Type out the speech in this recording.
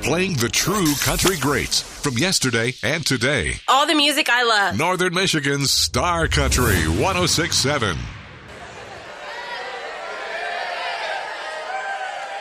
playing the true country greats from yesterday and today. All the music I love. Northern Michigan's Star Country 106.7.